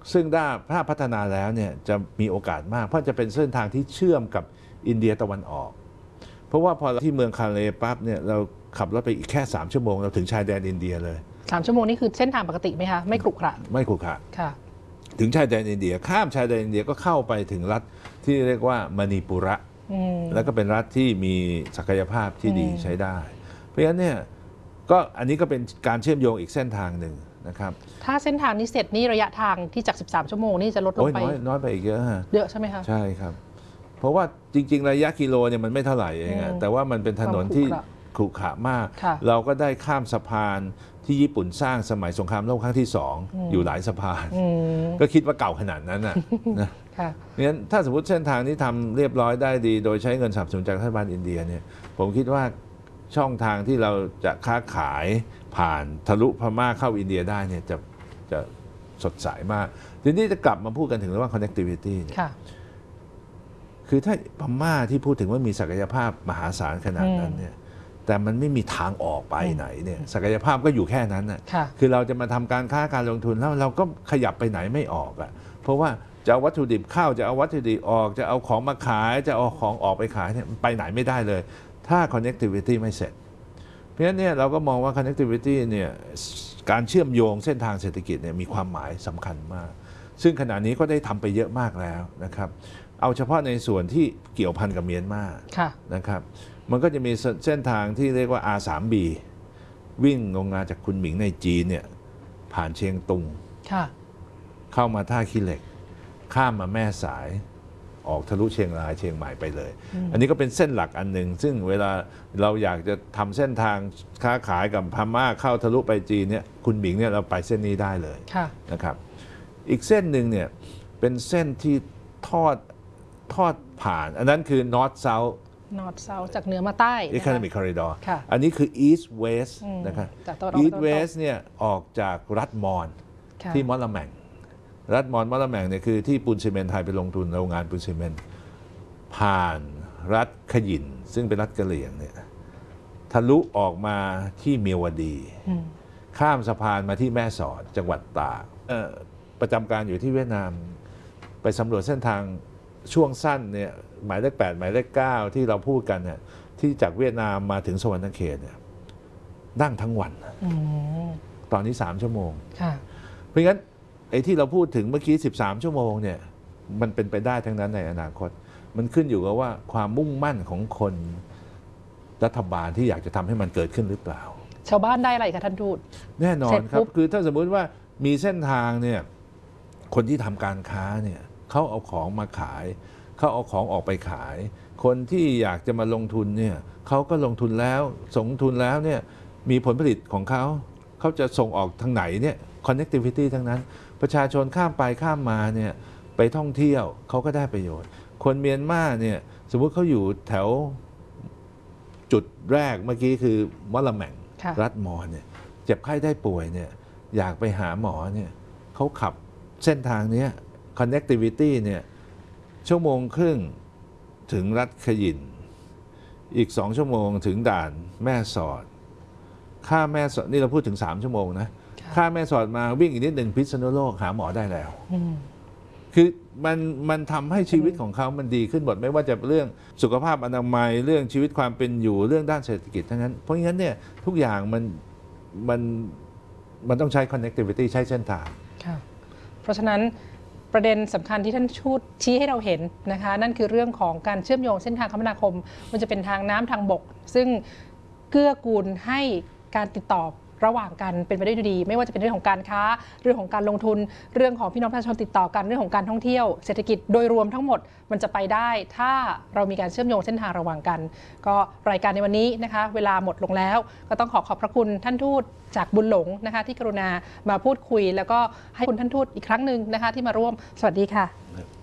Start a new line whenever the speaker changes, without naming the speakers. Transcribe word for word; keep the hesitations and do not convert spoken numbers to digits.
ซึ่งถ้าพัฒนาแล้วเนี่ยจะมีโอกาสมากเพราะจะเป็นเส้นทางที่เชื่อมกับอินเดียตะวันออกเพราะว่าพอที่เมืองคาเลปั๊บเนี่ยเราขับรถไปอีกแค่สามชั่วโมงเราถึงชายแดนอินเดียเลย
สามชั่วโมงนี่คือเส้นทางปกติไหมคะไม่ขรุขระ
ไม่ขรุขระ
ค่ะ
ถึงชายแดนอินเดียข้ามชายแดนอินเดียก็เข้าไปถึงรัฐที่เรียกว่ามณีปุระแล้วก็เป็นรัฐที่มีศักยภาพที่ดีใช้ได้เพราะฉะนั้นเนี่ยก็อันนี้ก็เป็นการเชื่อมโยงอีกเส้นทางหนึ่งนะครับ
ถ้าเส้นทางนี้เสร็จนี่ระยะทางที่จากสิบสามชั่วโมงนี่จะลดลงไป
น้อยน้อยไปอีกเยอะฮะ
เยอะใช่ไหมคะ
ใช่ครับเพราะว่าจริงๆระยะกิโลเนี่ยมันไม่เท่าไหร่เองแต่ว่ามันเป็นถนนที่ขรุขระมากเราก็ได้ข้ามสะพานที่ญี่ปุ่นสร้างสมัยสงครามโลกครั้งที่สองอยู่หลายสะพานก็คิดว่าเก่าขนาดนั้นนะนะเพราะฉะนั้นถ้าสมมติเส้นทางนี้ทำเรียบร้อยได้ดีโดยใช้เงินสนับสนุนจากรัฐบาลอินเดียเนี่ยผมคิดว่าช่องทางที่เราจะค้าขายผ่านทะลุพม่าเข้าอินเดียได้เนี่ยจะจะสดใสมากทีนี้จะกลับมาพูดกันถึงเรื่อง connectivity เนี่ยคือถ้าพม่าที่พูดถึงว่ามีศักยภาพมหาศาลขนาดนั้นเนี่ยแต่มันไม่มีทางออกไปไหนเนี่ยศักยภาพก็อยู่แค่นั้นน่ะคือเราจะมาทำการค้าการลงทุนแล้วเราก็ขยับไปไหนไม่ออกอ่ะเพราะว่าจะเอาวัตถุดิบเข้าจะเอาวัตถุดิบออกจะเอาของมาขายจะเอาของออกไปขายเนี่ยไปไหนไม่ได้เลยถ้า connectivity ไม่เสร็จเพราะฉะนั้นเนี่ยเราก็มองว่า connectivity เนี่ยการเชื่อมโยงเส้นทางเศรษฐกิจเนี่ยมีความหมายสำคัญมากซึ่งขณะนี้ก็ได้ทำไปเยอะมากแล้วนะครับเอาเฉพาะในส่วนที่เกี่ยวพันกับเมียนมานะครับมันก็จะมีเส้นทางที่เรียกว่า อาร์ ทรี บี วิ่งลงมาจากคุนหมิงในจีนเนี่ยผ่านเชียงตุงเข้ามาท่าขี้เหล็กข้ามมาแม่สายออกทะลุเชียงรายเชียงใหม่ไปเลย อ, อันนี้ก็เป็นเส้นหลักอันหนึ่งซึ่งเวลาเราอยากจะทำเส้นทางค้าขายกับพม่าเข้าทะลุไปจีนเนี่ยคุนหมิงเนี่ยเราไปเส้นนี้ได้เลยนะครับอีกเส้นหนึ่งเนี่ยเป็นเส้นที่ทอดทอดผ่านอันนั้นคือ North South
North South จากเหนือมาใต้
Economic Corridor อันนี้คือ East West นะครับ East West เนี่ยออกจากรัฐมอญที่มอลลาแมงรัฐมอญมอลลาแมงเนี่ยคือที่ปูนซีเมนต์ไทยไปลงทุนโรงงานปูนซีเมนต์ผ่านรัฐขยินซึ่งเป็นรัฐกะเหรี่ยงเนี่ยทะลุออกมาที่เมียวดีข้ามสะพานมาที่แม่สอดจังหวัดตากประจำการอยู่ที่เวียดนามไปสำรวจเส้นทางช่วงสั้นเนี่ยหมายเลขแปดหมายเลขเก้าที่เราพูดกันเนี่ยที่จากเวียดนามมาถึงสวรรณเขตเนี่ยนั่งทั้งวันตอนนี้สามชั่วโมงเพราะงั้นไอ้ที่เราพูดถึงเมื่อกี้สิบสามชั่วโมงเนี่ยมันเป็นไปได้ทั้งนั้นในอนาคตมันขึ้นอยู่กับว่าความมุ่งมั่นของคนรัฐบาลที่อยากจะทำให้มันเกิดขึ้นหรือเปล่า
ชาวบ้านได้อะไรคะท่านทูต
แน่นอนครับคือถ้าสมมุติว่ามีเส้นทางเนี่ยคนที่ทำการค้าเนี่ยเขาเอาของมาขายเขาเอาของออกไปขายคนที่อยากจะมาลงทุนเนี่ยเขาก็ลงทุนแล้วส่งทุนแล้วเนี่ยมีผลผลิตของเขาเขาจะส่งออกทางไหนเนี่ย connectivity ทั้งนั้นประชาชนข้ามไปข้ามมาเนี่ยไปท่องเที่ยวเขาก็ได้ประโยชน์คนเมียนมาเนี่ยสมมุติเขาอยู่แถวจุดแรกเมื่อกี้คือมะละแม่งรัฐมอญเนี่ยเจ็บไข้ได้ป่วยเนี่ยอยากไปหาหมอเนี่ยเขาขับเส้นทางนี้ connectivity เนี่ยชั่วโมงครึ่งถึงรัฐขยินอีกสองชั่วโมงถึงด่านแม่สอดค่าแม่สอดนี่เราพูดถึงสามชั่วโมงนะค่าแม่สอดมาวิ่งอีกนิดหนึ่งพิษณุโลกหาหมอได้แล้วคือมันมันทำให้ชีวิตของเขามันดีขึ้นหมดไม่ว่าจะเรื่องสุขภาพอนามัยเรื่องชีวิตความเป็นอยู่เรื่องด้านเศรษฐกิจทั้งนั้นเพราะงั้นเนี่ยทุกอย่างมันมันมันต้องใช้ connectivity ใช้เส้นทาง
เพราะฉะนั้นประเด็นสำคัญที่ท่านชูดชี้ให้เราเห็นนะคะนั่นคือเรื่องของการเชื่อมโยงเส้นทางคมนาคมมันจะเป็นทางน้ำทางบกซึ่งเกื้อกูลให้การติดต่อระหว่างกันเป็นไปได้ดีไม่ว่าจะเป็นเรื่องของการค้าเรื่องของการลงทุนเรื่องของพี่น้องประชาชนติดต่อกันเรื่องของการท่องเที่ยวเศรษฐกิจโดยรวมทั้งหมดมันจะไปได้ถ้าเรามีการเชื่อมโยงเส้นทางระหว่างกันก็รายการในวันนี้นะคะเวลาหมดลงแล้วก็ต้องขอขอบพระคุณท่านทูตจากบุญหลงนะคะที่กรุณามาพูดคุยแล้วก็ให้คุณท่านทูตอีกครั้งหนึ่งนะคะที่มาร่วมสวัสดีค่ะ